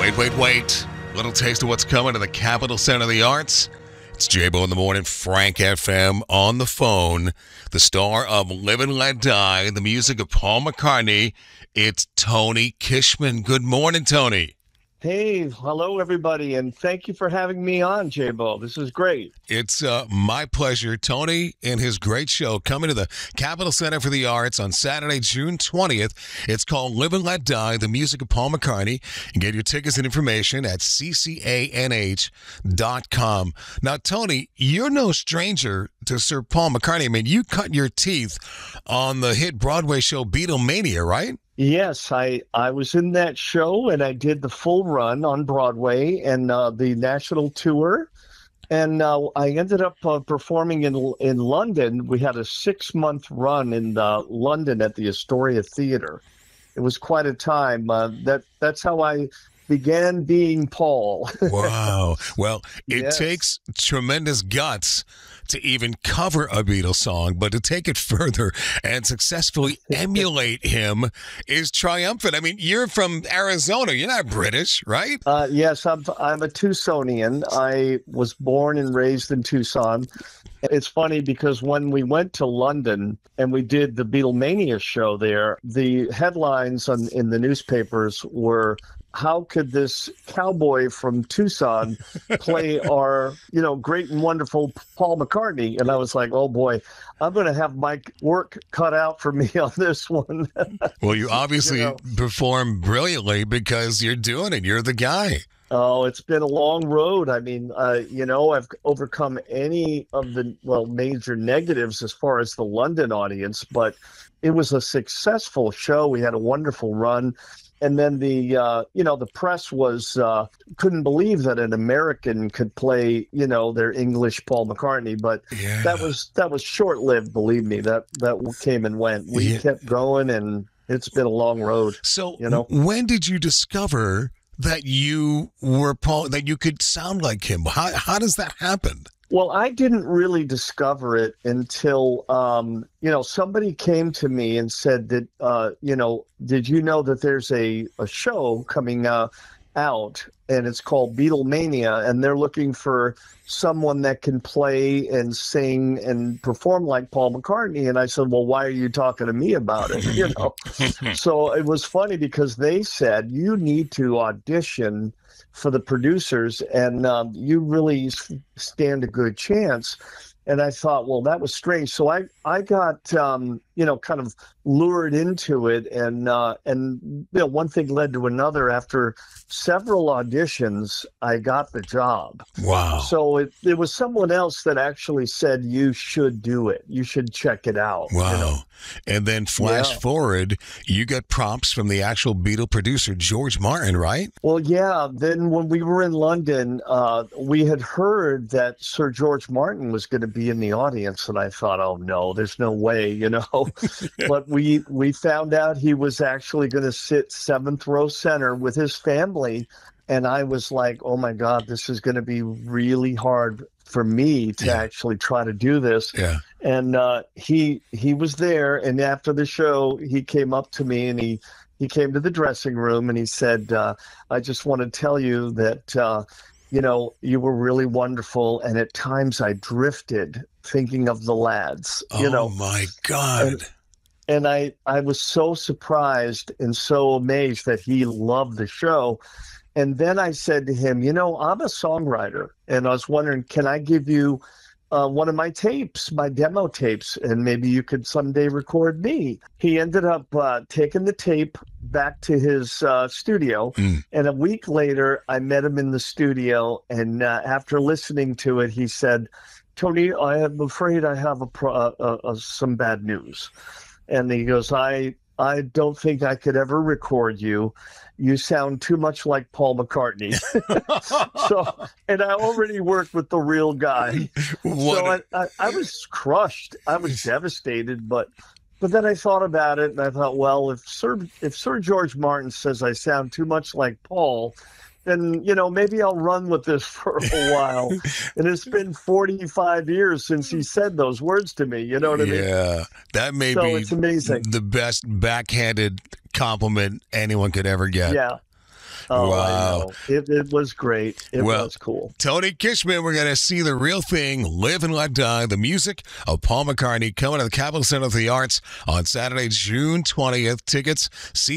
Wait. Little taste of what's coming to the Capital Center of the Arts. It's J-Bo in the morning, Frank FM on the phone. The star of Live and Let Die, the music of Paul McCartney. It's Tony Kishman. Good morning, Tony. Hey, hello, everybody, and thank you for having me on, J-Bo. This is great. It's my pleasure. Tony and his great show coming to the Capital Center for the Arts on Saturday, June 20th. It's called Live and Let Die, the music of Paul McCartney. You can get your tickets and information at ccanh.com. Now, Tony, you're no stranger to Sir Paul McCartney. I mean, you cut your teeth on the hit Broadway show Beatlemania, right? Yes, I was in that show, and I did the full run on Broadway and the national tour. And I ended up performing in London. We had a 6-month run in London at the Astoria Theatre. It was quite a time. That's how I began being Paul. Wow. Well, it takes tremendous guts to even cover a Beatles song, but to take it further and successfully emulate him is triumphant. I mean, you're from Arizona. You're not British, right? Yes, I'm a Tucsonian. I was born and raised in Tucson. It's funny because when we went to London and we did the Beatlemania show there, the headlines in the newspapers were, how could this cowboy from Tucson play our, great and wonderful Paul McCartney? And I was like, oh boy, I'm going to have my work cut out for me on this one. Well, you obviously perform brilliantly because you're doing it. You're the guy. Oh, it's been a long road. I mean, I've overcome any of the, major negatives as far as the London audience, but it was a successful show. We had a wonderful run. And then the press couldn't believe that an American could play, their English Paul McCartney. But that was short-lived, believe me. That came and went. We kept going, and it's been a long road. So when did you discover that you were Paul, that you could sound like him? How does that happen? Well, I didn't really discover it until, somebody came to me and said that, did you know that there's a show coming out and it's called Beatlemania, and they're looking for someone that can play and sing and perform like Paul McCartney. And I said, well, why are you talking to me about it? So it was funny because they said, you need to audition for the producers, and you really stand a good chance. And I thought, well, that was strange. So I got, kind of lured into it. And one thing led to another. After several auditions, I got the job. Wow. So it was someone else that actually said, you should do it. You should check it out. Wow. And then flash forward, you got prompts from the actual Beatle producer, George Martin, right? Well, yeah. Then when we were in London, we had heard that Sir George Martin was going to be in the audience. And I thought, oh, no, there's no way, But we found out he was actually going to sit 7th row center with his family. And I was like, oh, my God, this is going to be really hard for me to actually try to do this. Yeah. And he was there. And after the show, he came up to me and he came to the dressing room and he said, I just want to tell you that, you were really wonderful. And at times I drifted thinking of the lads, Oh, my God. And I was so surprised and so amazed that he loved the show. And then I said to him, I'm a songwriter, and I was wondering, can I give you one of my tapes, my demo tapes, and maybe you could someday record me? He ended up taking the tape back to his studio, and a week later, I met him in the studio, and after listening to it, he said, Tony, I am afraid I have some bad news. And he goes, I don't think I could ever record you. You sound too much like Paul McCartney. And I already worked with the real guy. So I was crushed. I was devastated, but then I thought about it and I thought, well, if Sir George Martin says I sound too much like Paul, then, maybe I'll run with this for a while. And it's been 45 years since he said those words to me. You know what I mean? Yeah, that may So be it's amazing. the best backhanded compliment anyone could ever get. Yeah. Oh, Wow. I know. It was great. It was cool. Tony Kishman, we're going to see the real thing, Live and Let Die, the music of Paul McCartney, coming to the Capitol Center of the Arts on Saturday, June 20th. Tickets,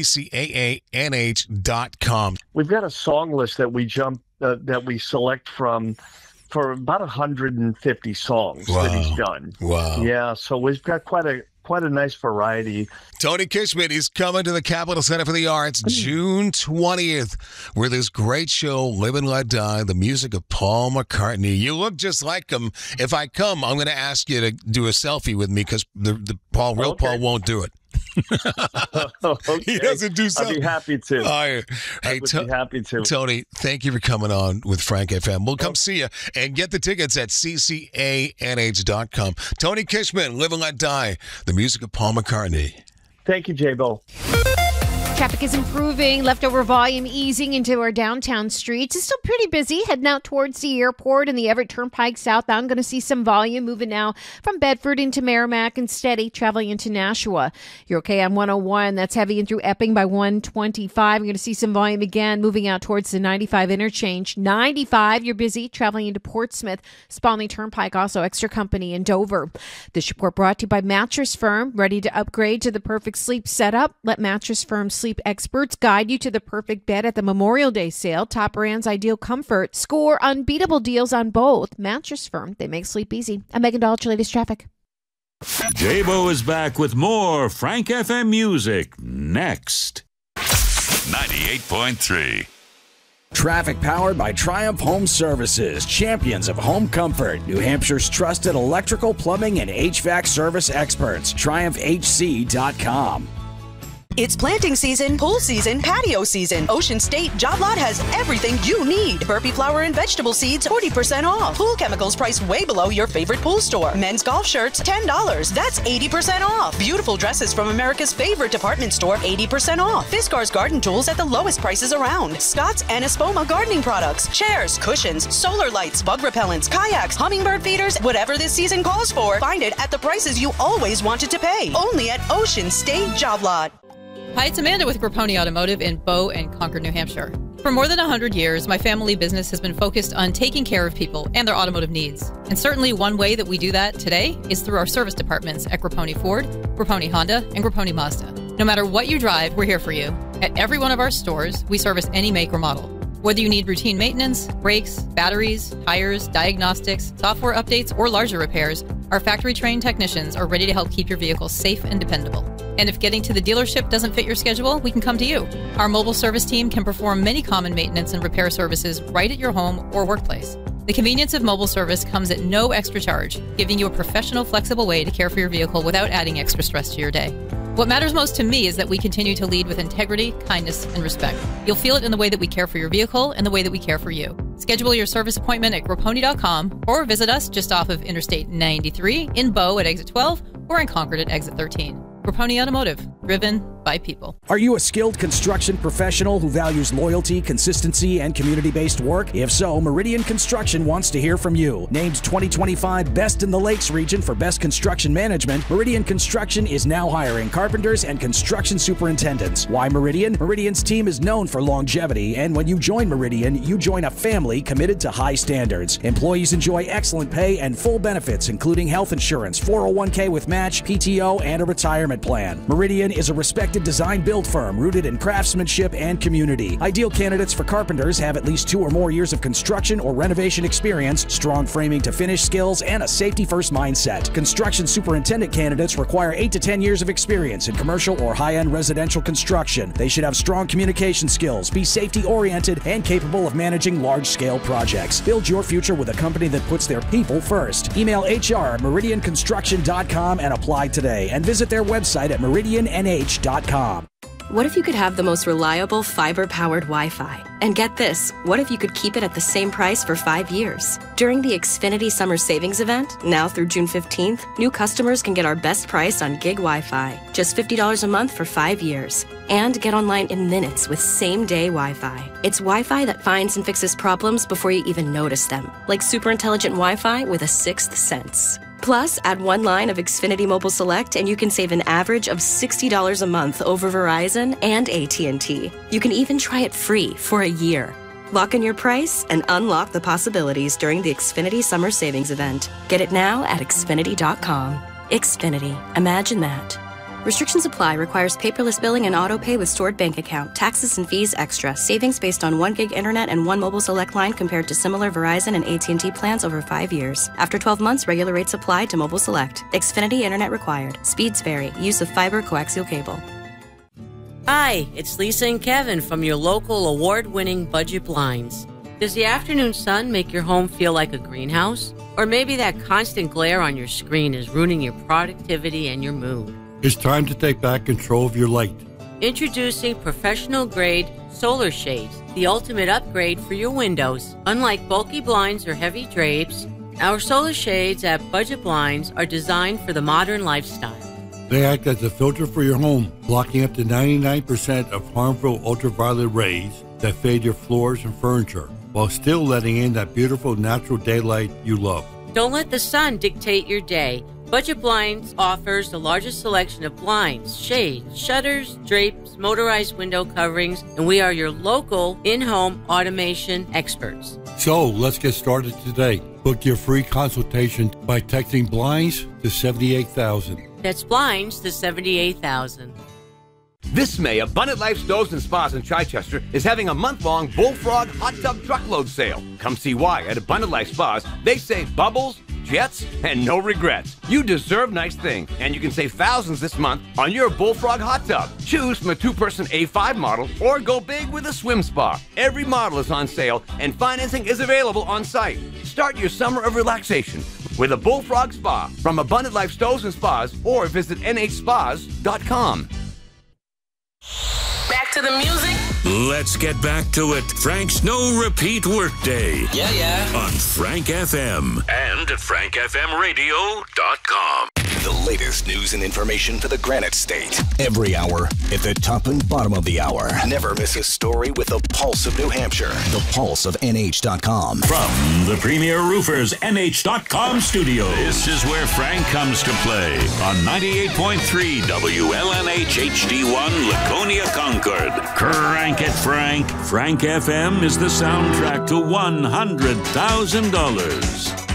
ccaaanh.com. We've got a song list that we select from for about 150 songs that he's done. Wow. Yeah, so we've got quite a nice variety. Tony Kishman, he's coming to the Capitol Center for the Arts June 20th with his great show, Live and Let Die, the music of Paul McCartney. You look just like him. If I come, I'm going to ask you to do a selfie with me because the Paul won't do it. Okay. He doesn't do something. I'd be happy to. Hey, be happy to. Tony, thank you for coming on with Frank FM. We'll come see you and get the tickets at ccaaanh.com. Tony Kishman, Live and Let Die, the music of Paul McCartney. Thank you, J-Bo. Traffic is improving. Leftover volume easing into our downtown streets. It's still pretty busy heading out towards the airport and the Everett Turnpike southbound. Going to see some volume moving now from Bedford into Merrimack and steady traveling into Nashua. You're okay on 101. That's heavy in through Epping by 125. You're going to see some volume again moving out towards the 95 interchange. 95, you're busy traveling into Portsmouth. Spalding Turnpike, also extra company in Dover. This report brought to you by Mattress Firm. Ready to upgrade to the perfect sleep setup? Let Mattress Firm sleep experts guide you to the perfect bed at the Memorial Day sale. Top brands, ideal comfort. Score unbeatable deals on both. Mattress Firm, they make sleep easy. I'm Megan Dolce, latest traffic. J-Bo is back with more Frank FM music next. 98.3. Traffic powered by Triumph Home Services, champions of home comfort. New Hampshire's trusted electrical, plumbing, and HVAC service experts. TriumphHC.com. It's planting season, pool season, patio season. Ocean State Job Lot has everything you need. Burpee flower and vegetable seeds, 40% off. Pool chemicals priced way below your favorite pool store. Men's golf shirts, $10. That's 80% off. Beautiful dresses from America's favorite department store, 80% off. Fiskars garden tools at the lowest prices around. Scott's and Espoma gardening products, chairs, cushions, solar lights, bug repellents, kayaks, hummingbird feeders, whatever this season calls for. Find it at the prices you always wanted to pay. Only at Ocean State Job Lot. Hi, it's Amanda with Grapponi Automotive in Bow and Concord, New Hampshire. For more than 100 years, my family business has been focused on taking care of people and their automotive needs. And certainly one way that we do that today is through our service departments at Grapponi Ford, Grapponi Honda, and Grapponi Mazda. No matter what you drive, we're here for you. At every one of our stores, we service any make or model. Whether you need routine maintenance, brakes, batteries, tires, diagnostics, software updates, or larger repairs, our factory-trained technicians are ready to help keep your vehicle safe and dependable. And if getting to the dealership doesn't fit your schedule, we can come to you. Our mobile service team can perform many common maintenance and repair services right at your home or workplace. The convenience of mobile service comes at no extra charge, giving you a professional, flexible way to care for your vehicle without adding extra stress to your day. What matters most to me is that we continue to lead with integrity, kindness, and respect. You'll feel it in the way that we care for your vehicle and the way that we care for you. Schedule your service appointment at Grapponi.com or visit us just off of Interstate 93 in Bow at exit 12 or in Concord at exit 13. Grapponi Automotive, driven by people. Are you a skilled construction professional who values loyalty, consistency, and community-based work? If so, Meridian Construction wants to hear from you. Named 2025 Best in the Lakes region for Best Construction Management, Meridian Construction is now hiring carpenters and construction superintendents. Why Meridian? Meridian's team is known for longevity, and when you join Meridian, you join a family committed to high standards. Employees enjoy excellent pay and full benefits, including health insurance, 401k with match, PTO, and a retirement plan. Meridian is a respected design-build firm rooted in craftsmanship and community. Ideal candidates for carpenters have at least 2 or more years of construction or renovation experience, strong framing to finish skills, and a safety-first mindset. Construction superintendent candidates require 8 to 10 years of experience in commercial or high-end residential construction. They should have strong communication skills, be safety-oriented, and capable of managing large-scale projects. Build your future with a company that puts their people first. Email HR@meridianconstruction.com and apply today. And visit their website at meridiannh.com. What if you could have the most reliable fiber-powered Wi-Fi? And get this, what if you could keep it at the same price for 5 years? During the Xfinity Summer Savings Event, now through June 15th, new customers can get our best price on gig Wi-Fi, just $50 a month for 5 years. And get online in minutes with same-day Wi-Fi. It's Wi-Fi that finds and fixes problems before you even notice them, like super intelligent Wi-Fi with a sixth sense. Plus, add one line of Xfinity Mobile Select and you can save an average of $60 a month over Verizon and AT&T. You can even try it free for a year. Lock in your price and unlock the possibilities during the Xfinity Summer Savings Event. Get it now at Xfinity.com. Xfinity. Imagine that. Restrictions apply. Requires paperless billing and auto pay with stored bank account. Taxes and fees extra. Savings based on 1 gig internet and 1 mobile select line compared to similar Verizon and AT&T plans over 5 years. After 12 months, regular rates apply to mobile select. Xfinity internet required. Speeds vary. Use of fiber coaxial cable. Hi, it's Lisa and Kevin from your local award-winning Budget Blinds. Does the afternoon sun make your home feel like a greenhouse? Or maybe that constant glare on your screen is ruining your productivity and your mood? It's time to take back control of your light. Introducing professional-grade solar shades, the ultimate upgrade for your windows. Unlike bulky blinds or heavy drapes, our solar shades at Budget Blinds are designed for the modern lifestyle. They act as a filter for your home, blocking up to 99% of harmful ultraviolet rays that fade your floors and furniture, while still letting in that beautiful natural daylight you love. Don't let the sun dictate your day. Budget Blinds offers the largest selection of blinds, shades, shutters, drapes, motorized window coverings, and we are your local in-home automation experts. So let's get started today. Book your free consultation by texting BLINDS to 78,000. That's blinds to 78,000. This May, Abundant Life Stoves and Spas in Chichester is having a month-long Bullfrog Hot Tub Truckload Sale. Come see why at Abundant Life Spas. They save bubbles, jets, and no regrets. You deserve nice things, and you can save thousands this month on your Bullfrog Hot Tub. Choose from a 2-person A5 model or go big with a swim spa. Every model is on sale, and financing is available on site. Start your summer of relaxation with a Bullfrog Spa from Abundant Life Stoves and Spas or visit nhspas.com. Back to the music. Let's get back to it. Frank's No Repeat Workday. Yeah. On Frank FM and at frankfmradio.com. The latest news and information for the Granite State. Every hour at the top and bottom of the hour. Never miss a story with the Pulse of New Hampshire. The Pulse of NH.com. From the Premier Roofers NH.com studio. This is where Frank comes to play on 98.3 WLNH HD1 Laconia Concord. Crank it, Frank. Frank FM is the soundtrack to $100,000.